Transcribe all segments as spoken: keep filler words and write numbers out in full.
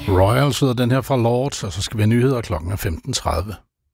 Royals hedder den her fra Lord, og så skal vi have nyheder klokken femten tredive.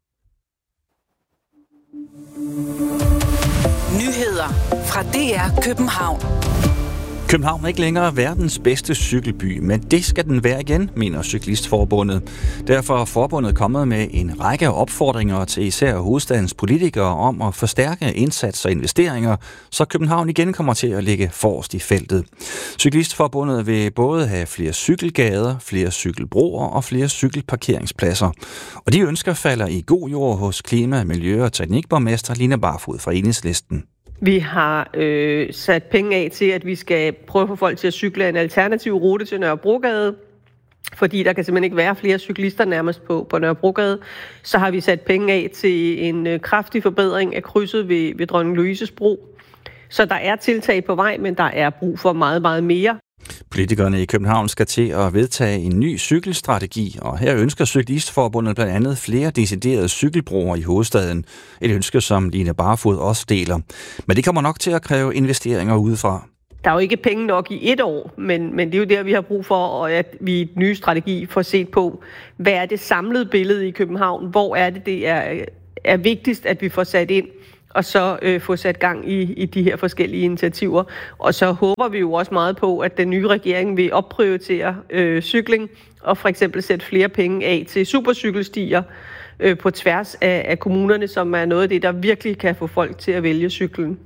Nyheder fra D R København. København er ikke længere verdens bedste cykelby, men det skal den være igen, mener Cyklistforbundet. Derfor er forbundet kommet med en række opfordringer til især hovedstadens politikere om at forstærke indsats og investeringer, så København igen kommer til at ligge forrest i feltet. Cyklistforbundet vil både have flere cykelgader, flere cykelbroer og flere cykelparkeringspladser. Og de ønsker falder i god jord hos klima-, miljø- og teknikborgmester Line Barfod fra Enhedslisten. Vi har øh, sat penge af til, at vi skal prøve at få folk til at cykle en alternativ rute til Nørrebrogade, fordi der kan simpelthen ikke være flere cyklister nærmest på, på Nørrebrogade. Så har vi sat penge af til en øh, kraftig forbedring af krydset ved, ved Dronning Louises Bro. Så der er tiltag på vej, men der er brug for meget, meget mere. Politikerne i København skal til at vedtage en ny cykelstrategi, og her ønsker Cyklistforbundet blandt andet flere deciderede cykelbroer i hovedstaden. Et ønske, som Line Barfod også deler. Men det kommer nok til at kræve investeringer udefra. Der er jo ikke penge nok i et år, men, men det er jo der, vi har brug for, og at vi i den nye strategi får set på, hvad er det samlede billede i København? Hvor er det, det er, er vigtigst, at vi får sat ind? Og så øh, få sat gang i, i de her forskellige initiativer. Og så håber vi jo også meget på, at den nye regering vil opprioritere øh, cykling, og for eksempel sætte flere penge af til supercykelstier øh, på tværs af, af kommunerne, som er noget af det, der virkelig kan få folk til at vælge cyklen.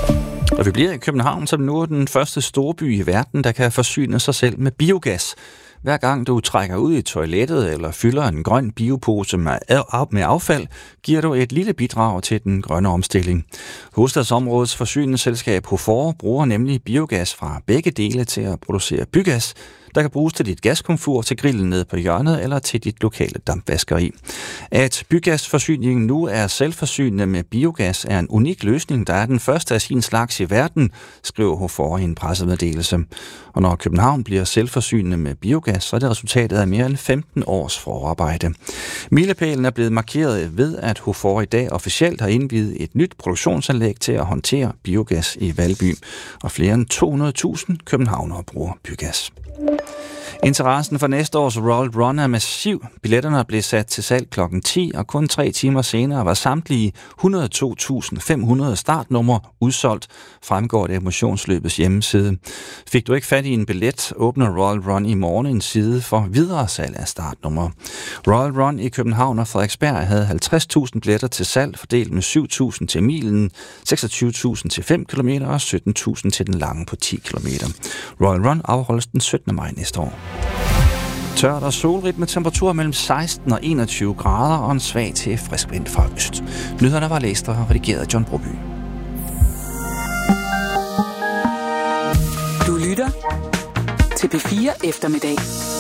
Og vi bliver i København, som nu er den første storby i verden, der kan forsyne sig selv med biogas. Hver gang du trækker ud i toilettet eller fylder en grøn biopose med affald, giver du et lille bidrag til den grønne omstilling. Hovedstadsområdets forsyningsselskab HOFOR bruger nemlig biogas fra begge dele til at producere bygas, der kan bruges til dit gaskomfur, til grillen nede på hjørnet eller til dit lokale dampvaskeri. At bygasforsyningen nu er selvforsynende med biogas er en unik løsning, der er den første af sin slags i verden, skriver HOFOR i en pressemeddelelse. Og når København bliver selvforsynende med biogas, så er det resultatet af mere end femten års forarbejde. Milepælen er blevet markeret ved, at HOFOR i dag officielt har indviet et nyt produktionsanlæg til at håndtere biogas i Valby. Og flere end to hundrede tusind københavnere bruger bygas. Interessen for næste års Royal Run er massiv. Billetterne blev sat til salg klokken ti, og kun tre timer senere var samtlige et hundrede og to tusind fem hundrede startnumre udsolgt, fremgår det af motionsløbets hjemmeside. Fik du ikke fat i en billet, åbner Royal Run i morgen en side for videre salg af startnumre. Royal Run i København og Frederiksberg havde halvtreds tusind billetter til salg, fordelt med syv tusind til milen, seksogtyve tusind til fem kilometer og sytten tusind til den lange på ti kilometer. Royal Run afholdes den syttende maj næste år. Tørt og solrigt med temperaturer mellem seksten og enogtyve grader og en svag til frisk vind fra øst. Nyhederne var læst og redigeret af John Broby. Du lytter til P fire eftermiddag.